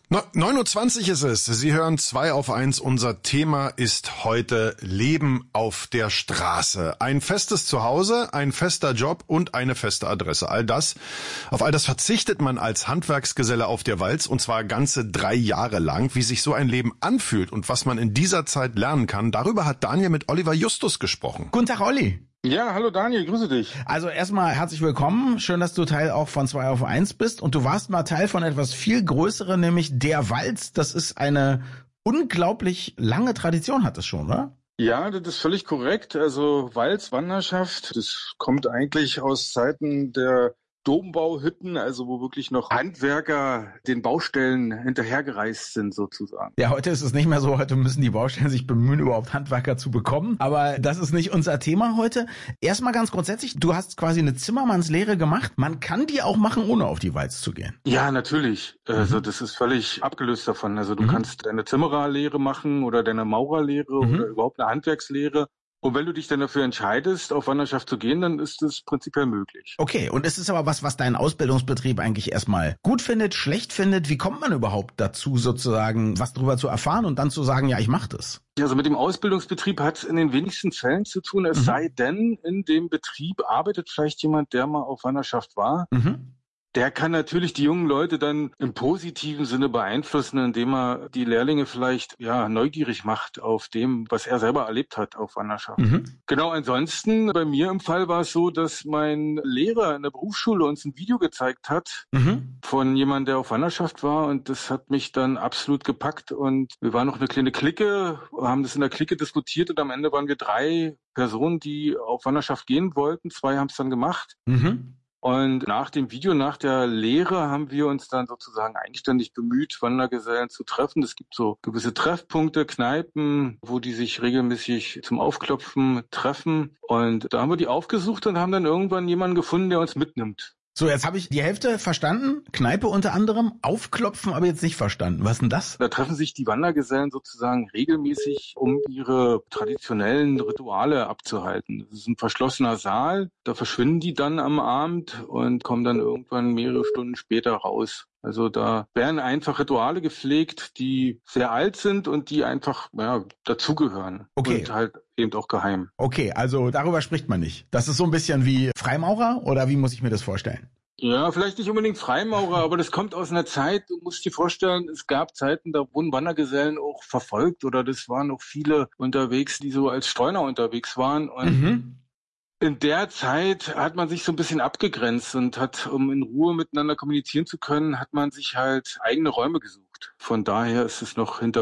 9:20 Uhr ist es. Sie hören 2 auf 1. Unser Thema ist heute Leben auf der Straße. Ein festes Zuhause, ein fester Job und eine feste Adresse. Auf all das verzichtet man als Handwerksgeselle auf der Walz, und zwar ganze 3 Jahre lang. Wie sich so ein Leben anfühlt und was man in dieser Zeit lernen kann, darüber hat Daniel mit Oliver Justus gesprochen. Guten Tag, Olli. Ja, hallo Daniel, grüße dich. Also erstmal herzlich willkommen. Schön, dass du Teil auch von 2 auf 1 bist. Und du warst mal Teil von etwas viel Größerem, nämlich der Walz. Das ist eine unglaublich lange Tradition, hat es schon, oder? Ja, das ist völlig korrekt. Also Walz-Wanderschaft, das kommt eigentlich aus Zeiten der Dombauhütten, also wo wirklich noch Handwerker den Baustellen hinterhergereist sind sozusagen. Ja, heute ist es nicht mehr so. Heute müssen die Baustellen sich bemühen, überhaupt Handwerker zu bekommen. Aber das ist nicht unser Thema heute. Erstmal ganz grundsätzlich, du hast quasi eine Zimmermannslehre gemacht. Man kann die auch machen, ohne auf die Walz zu gehen. Ja, natürlich. Also das ist völlig abgelöst davon. Also du kannst deine Zimmererlehre machen oder deine Maurerlehre oder überhaupt eine Handwerkslehre. Und wenn du dich dann dafür entscheidest, auf Wanderschaft zu gehen, dann ist es prinzipiell möglich. Okay, und es ist aber was dein Ausbildungsbetrieb eigentlich erstmal gut findet, schlecht findet. Wie kommt man überhaupt dazu, sozusagen was darüber zu erfahren und dann zu sagen, ja, ich mache das? Ja, also mit dem Ausbildungsbetrieb hat es in den wenigsten Fällen zu tun, es sei denn, in dem Betrieb arbeitet vielleicht jemand, der mal auf Wanderschaft war. Der kann natürlich die jungen Leute dann im positiven Sinne beeinflussen, indem er die Lehrlinge vielleicht neugierig macht auf dem, was er selber erlebt hat auf Wanderschaft. Genau, ansonsten bei mir im Fall war es so, dass mein Lehrer in der Berufsschule uns ein Video gezeigt hat von jemandem, der auf Wanderschaft war, und das hat mich dann absolut gepackt, und wir waren noch eine kleine Clique, haben das in der Clique diskutiert, und am Ende waren wir 3 Personen, die auf Wanderschaft gehen wollten. 2 haben es dann gemacht. Und nach dem Video, nach der Lehre, haben wir uns dann sozusagen eigenständig bemüht, Wandergesellen zu treffen. Es gibt so gewisse Treffpunkte, Kneipen, wo die sich regelmäßig zum Aufklopfen treffen. Und da haben wir die aufgesucht und haben dann irgendwann jemanden gefunden, der uns mitnimmt. So, jetzt habe ich die Hälfte verstanden, Kneipe unter anderem, aufklopfen aber jetzt nicht verstanden. Was ist denn das? Da treffen sich die Wandergesellen sozusagen regelmäßig, um ihre traditionellen Rituale abzuhalten. Das ist ein verschlossener Saal, da verschwinden die dann am Abend und kommen dann irgendwann mehrere Stunden später raus. Also da werden einfach Rituale gepflegt, die sehr alt sind und die einfach dazugehören. Okay. Und halt eben auch geheim. Okay, also darüber spricht man nicht. Das ist so ein bisschen wie Freimaurer, oder wie muss ich mir das vorstellen? Ja, vielleicht nicht unbedingt Freimaurer, aber das kommt aus einer Zeit, du musst dir vorstellen, es gab Zeiten, da wurden Wandergesellen auch verfolgt, oder das waren auch viele unterwegs, die so als Streuner unterwegs waren, und in der Zeit hat man sich so ein bisschen abgegrenzt und hat, um in Ruhe miteinander kommunizieren zu können, hat man sich halt eigene Räume gesucht. Von daher ist es noch hinter